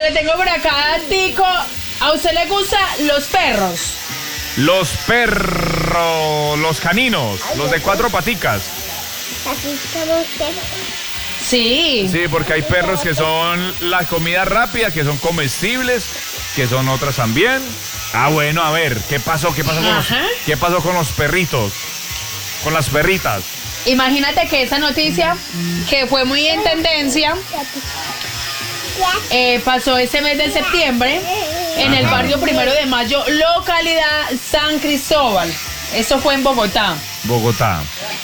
le tengo por acá, Tico. ¿A usted le gustan los perros? Los perros, los caninos, los de 4 paticas. Sí. Sí, porque hay perros que son la comida rápida, que son comestibles, que son otras también. Ah, bueno, a ver, ¿qué pasó? ¿Qué pasó con los perritos? Con las perritas. Imagínate que esa noticia, que fue muy en tendencia, pasó este mes de septiembre en el barrio 1 de Mayo, localidad San Cristóbal. Eso fue en Bogotá. Bogotá.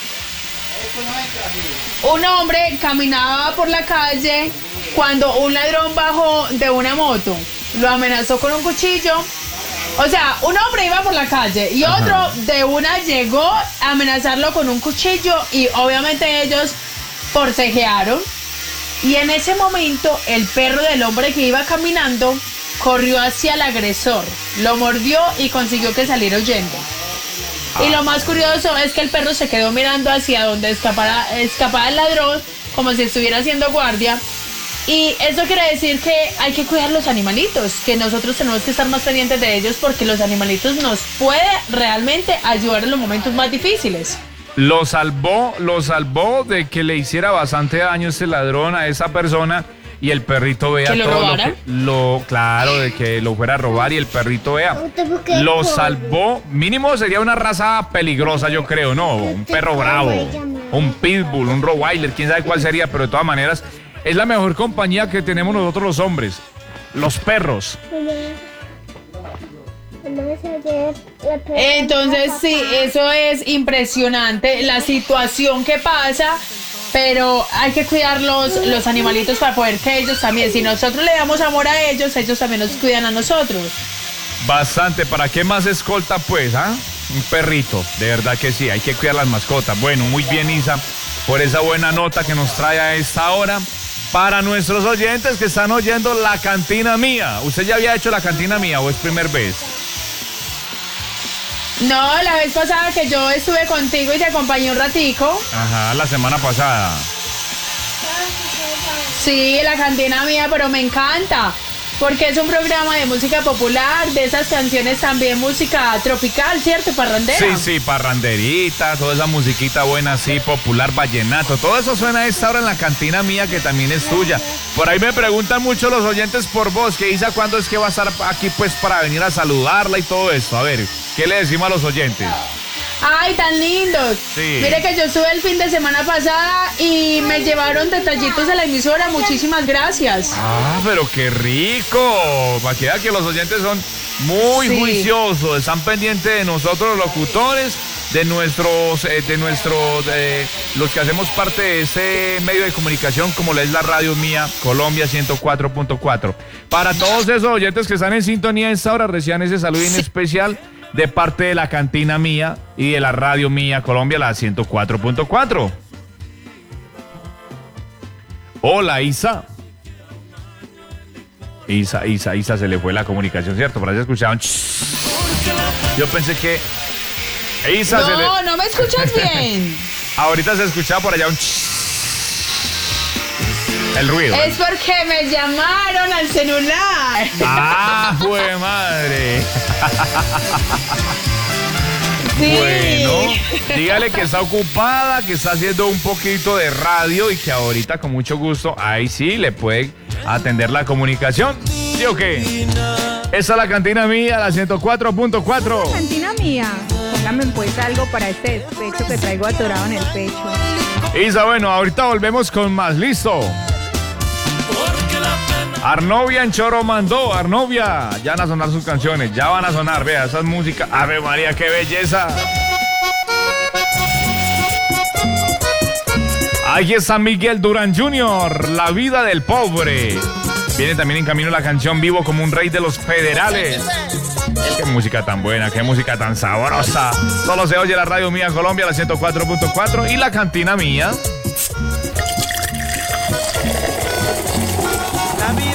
Un hombre caminaba por la calle cuando un ladrón bajó de una moto. Lo amenazó con un cuchillo. O sea, un hombre iba por la calle y otro de una llegó a amenazarlo con un cuchillo y obviamente ellos forcejearon. Y en ese momento el perro del hombre que iba caminando corrió hacia el agresor, lo mordió y consiguió que saliera huyendo. Y lo más curioso es que el perro se quedó mirando hacia donde escapaba el ladrón, como si estuviera haciendo guardia. Y eso quiere decir que hay que cuidar los animalitos, que nosotros tenemos que estar más pendientes de ellos porque los animalitos nos pueden realmente ayudar en los momentos más difíciles. Lo salvó de que le hiciera bastante daño este ladrón a esa persona y el perrito vea ¿Que lo todo robara? claro, de que lo fuera a robar y el perrito vea. Lo salvó, mínimo sería una raza peligrosa, yo creo, ¿no? Un perro bravo, un pitbull, un rottweiler, quién sabe cuál sería, pero de todas maneras es la mejor compañía que tenemos nosotros los hombres, los perros. Entonces sí, eso es impresionante, la situación que pasa, pero hay que cuidar los animalitos para poder que ellos también, si nosotros le damos amor a ellos también nos cuidan a nosotros. Bastante, ¿para qué más escolta pues, Un perrito, de verdad que sí, hay que cuidar las mascotas. Bueno, muy bien Isa, por esa buena nota que nos trae a esta hora. Para nuestros oyentes que están oyendo La Cantina Mía, ¿usted ya había hecho La Cantina Mía o es primera vez? No, la vez pasada que yo estuve contigo y te acompañé un ratico. Ajá, la semana pasada. Sí, La Cantina Mía, pero me encanta. Porque es un programa de música popular, de esas canciones también música tropical, ¿cierto? Parrandera. Sí, parranderita, toda esa musiquita buena así, popular, vallenato, todo eso suena a esta hora en La Cantina Mía, que también es tuya. Por ahí me preguntan mucho los oyentes por vos, que Isa, ¿cuándo es que va a estar aquí pues para venir a saludarla y todo esto? A ver, ¿qué le decimos a los oyentes? Ay, tan lindos. Sí. Mire que yo estuve el fin de semana pasada y me llevaron detallitos a la emisora. Muchísimas gracias. Ah, pero qué rico. Para que vean que los oyentes son muy juiciosos, están pendientes de nosotros los locutores, de los que hacemos parte de ese medio de comunicación como es la Radio Mía Colombia 104.4. Para todos esos oyentes que están en sintonía en esta hora, reciban ese saludo en especial de parte de La Cantina Mía y de la Radio Mía Colombia, la 104.4. Hola, Isa. Isa, se le fue la comunicación, ¿cierto? Por ahí se escuchaban. Yo pensé que Isa no me escuchas bien. Ahorita se escuchaba por allá el ruido. Es porque me llamaron al celular. ¡Ah, fue madre! Sí. Bueno, dígale que está ocupada, que está haciendo un poquito de radio y que ahorita con mucho gusto, ahí sí, le puede atender la comunicación. ¿Sí o qué? Esa es La Cantina Mía, la 104.4. La Cantina Mía. Póngame pues algo para este despecho que traigo atorado en el pecho. Isa, bueno, ahorita volvemos con más. ¿Listo? Arnovia en Choro mandó. Arnovia, ya van a sonar sus canciones, ya van a sonar, vea, esas músicas. Ave María, qué belleza. Ahí está Miguel Durán Jr., La vida del pobre. Viene también en camino la canción Vivo como un rey de los federales. Qué música tan buena, qué música tan sabrosa. Solo se oye la Radio Mía Colombia, la 104.4 y La Cantina Mía.